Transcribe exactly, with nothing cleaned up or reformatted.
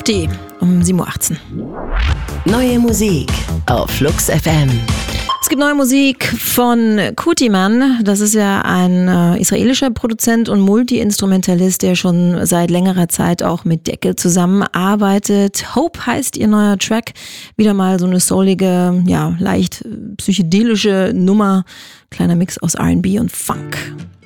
Tutti um sieben Uhr achtzehn. Neue Musik auf Flux F M. Es gibt neue Musik von Kutiman. Das ist ja ein äh, israelischer Produzent und Multi-Instrumentalist, der schon seit längerer Zeit auch mit Deckel zusammenarbeitet. Hope heißt ihr neuer Track. Wieder mal so eine soulige, ja, leicht psychedelische Nummer. Kleiner Mix aus R and B und Funk.